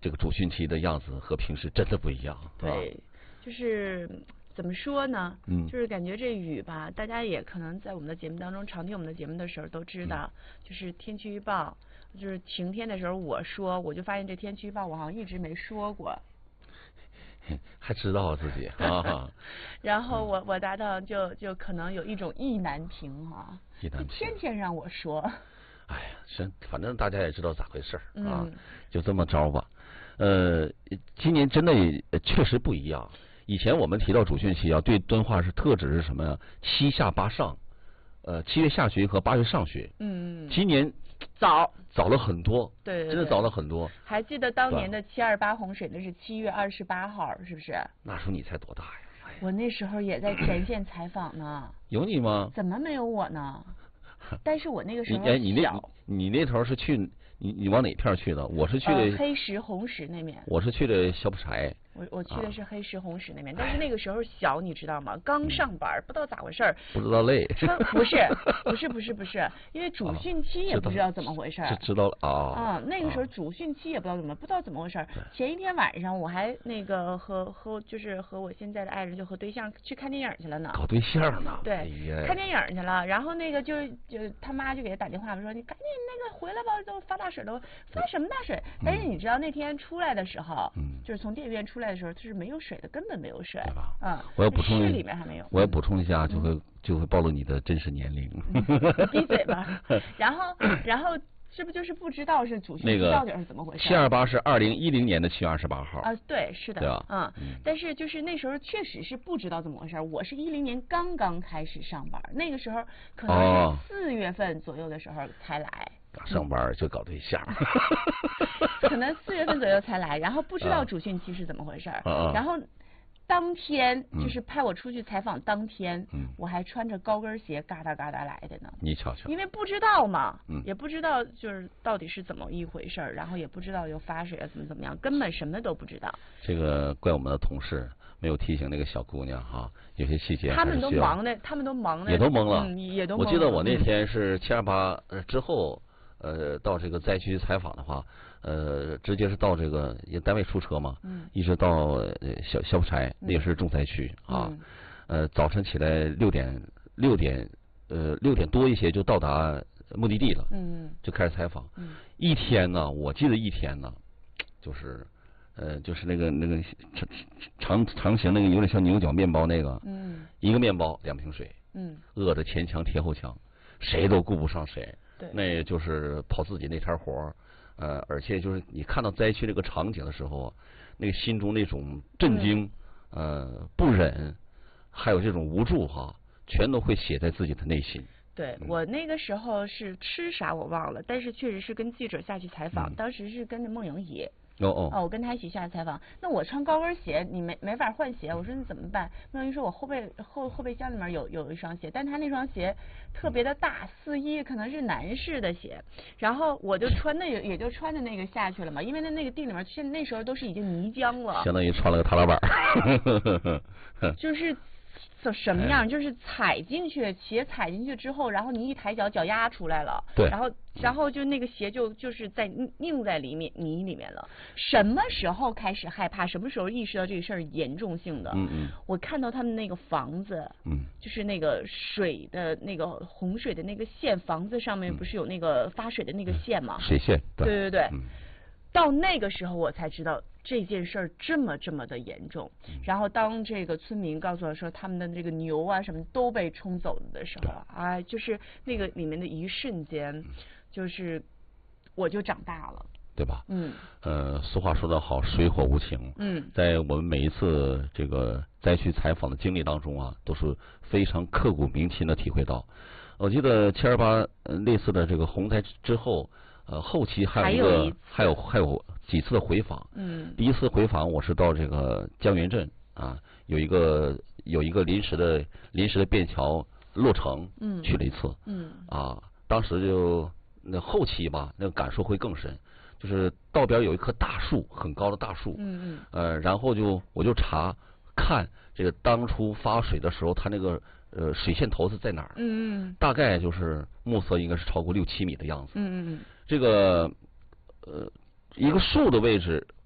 这个主汛期的样子和平时真的不一样。 对，就是怎么说呢？就是感觉这雨吧，大家也可能在我们的节目当中常听我们的节目的时候都知道，就是天气预报，就是晴天的时候我就发现这天气预报我好像一直没说过。 还知道自己啊， 然后我搭档就可能有一种意难平啊， 意难平， 天让我说。 哎呀，反正大家也知道咋回事啊，就这么着吧。今年真的确实不一样。以前我们提到主汛期啊，对敦化是特指是什么呀？7下8上，7月下旬和8月上旬。今年早了很多， 对， 真的早了很多。 还记得当年的728洪水，那是7月28号，是不是？ 那时候你才多大呀？ 我那时候也在前线采访呢。 有你吗？ 怎么没有我呢？但是我那个时候你那头是去你往哪片去的？我是去的黑石红石那边。 我是去的小普柴。 我去的是黑石红石那边，但是那个时候小，你知道吗？刚上班，不知道咋回事不知道累。 不是，因为主汛期也不知道怎么回事是知道了啊。 那个时候主汛期也不知道怎么回事。前一天晚上我还那个和我现在的爱人就和对象去看电影去了呢。 搞对象呢？ 对，看电影去了。然后那个就他妈就给他打电话说你赶紧那个回来吧，都发大水了。发什么大水？但是你知道那天出来的时候，就是从电影院出来的时候，它是没有水的，根本没有水。 我要补充里面还没有。 我要补充一下，就会暴露你的真实年龄。 闭嘴吧。然后是不是就是不知道是主汛期到底是怎么回事 ？728是2010年的7月28号。 对，是的。 对吧？ 但是就是那时候确实是不知道怎么回事。我是2010年刚刚开始上班，那个时候可能是4月份左右的时候才来。 上班就搞对象。 可能4月份左右才来，然后不知道主汛期是怎么回事。然后当天就是派我出去采访当天，我还穿着高跟鞋嘎哒嘎哒来的呢。 你瞧瞧， 因为不知道嘛，也不知道就是到底是怎么一回事，然后也不知道有发水啊怎么样，根本什么都不知道。 这个怪我们的同事没有提醒那个小姑娘哈，有些细节他们都忙的， 也都懵了， 也都懵了。 我记得我那天是728之后，到这个灾区采访的话。直接是到这个单位出车嘛，一直到小普柴，那也是重灾区啊。早晨起来6点多一些就到达目的地了，就开始采访。一天呢，我记得一天呢，就是那个长形那个有点像牛角面包那个，一个面包2瓶水，饿得前墙贴后墙，谁都顾不上谁，那就是跑自己那摊活。而且就是你看到灾区这个场景的时候，那个心中那种震惊、不忍，还有这种无助哈，全都会写在自己的内心。 对，我那个时候是吃啥我忘了，但是确实是跟记者下去采访，当时是跟着孟颖怡。我跟他一起下去采访。那我穿高跟鞋，你没法换鞋。我说你怎么办？孟颖怡说我后备箱里面有一双鞋，但他那双鞋特别的大，41可能是男士的鞋。然后我就也就穿着那个下去了嘛，因为那个地里面那时候都是已经泥浆了， 相当于穿了个踏拉板。 就是什么样？就是鞋踩进去之后，然后你一抬脚丫出来了， 对， 然后就那个鞋就是在拧在泥里面了。什么时候开始害怕？什么时候意识到这个事儿严重性的？我看到他们那个房子，就是那个水的那个洪水的那个线，房子上面不是有那个发水的那个线吗？ 水线， 对。到那个时候我才知道这件事儿这么的严重。然后当这个村民告诉我说他们的这个牛啊什么都被冲走了的时候，就是那个里面的一瞬间，就是我就长大了， 对吧？俗话说得好，水火无情。在我们每一次这个灾区采访的经历当中啊，都是非常刻骨铭心的体会到。我记得728类似的这个洪灾之后。后期还有几次的回访。第一次回访我是到这个江源镇啊，有一个临时的便桥落成，去了一次。当时就那后期吧，那个感受会更深。就是道边有一棵大树，很高的大树。然后我就看这个当初发水的时候，它那个水线头子在哪儿？大概就是目测应该是超过6-7米的样子。这个一个树的位置